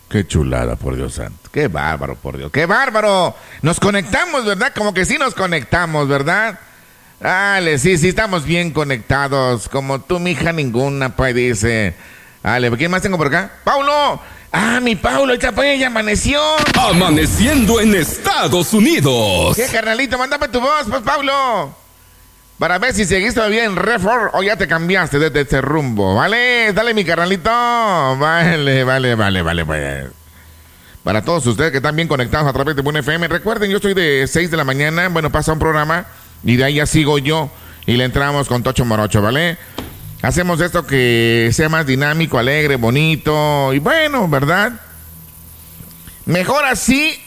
Qué chulada, por Dios santo. Qué bárbaro, por Dios. ¡Qué bárbaro! Nos conectamos, ¿verdad? Como que sí nos conectamos, ¿verdad? Dale, sí, estamos bien conectados. Como tú, mija, ninguna, pues, dice. Dale, ¿quién más tengo por acá? ¡Paulo! ¡Ah, mi Paulo! ¡Esta pues ya amaneció! Amaneciendo en Estados Unidos. ¿Qué, carnalito? Mándame tu voz, pues, Paulo. Para ver si seguiste todavía en Refor o ya te cambiaste desde ese rumbo. ¿Vale? Dale, mi carnalito. Vale, pues. Para todos ustedes que están bien conectados a través de Buen FM, recuerden, yo estoy de 6 de la mañana, bueno, pasa un programa y de ahí ya sigo yo y le entramos con Tocho Morocho, ¿vale? Hacemos esto que sea más dinámico, alegre, bonito y bueno, ¿verdad? Mejor así